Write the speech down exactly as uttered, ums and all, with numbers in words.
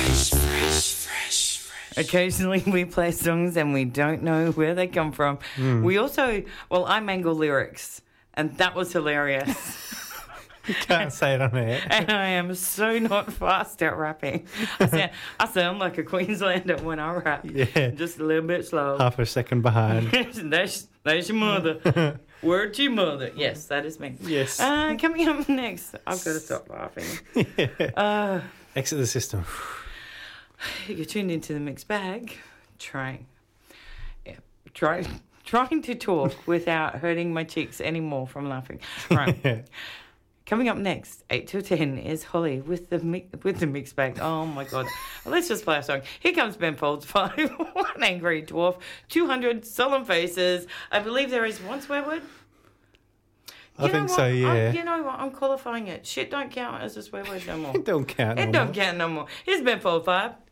Occasionally we play songs and we don't know where they come from. Mm. We also, well, I mangle lyrics, and that was hilarious. You can't say it on air. And I am so not fast at rapping. I sound, I sound like a Queenslander when I rap. Yeah. Just a little bit slow. Half a second behind. that's, that's your mother. Word to your mother. Yes, that is me. Yes. Uh, coming up next. I've got to stop laughing. Yeah. Uh, Exit the system. You're tuned into the mixed bag. Trying. Yeah. Try, trying to talk without hurting my cheeks anymore from laughing. Right. Yeah. Coming up next, eight till ten, is Holly with the mi- with the mixed bag. Oh, my God. Let's just play a song. Here comes Ben Folds five, One Angry Dwarf, two hundred Solemn Faces. I believe there is one swear word. I You think know so, what? yeah. I, you know what? I'm qualifying it. Shit don't count as a swear word no more. It don't count no It don't more. count no more. Here's Ben Folds five.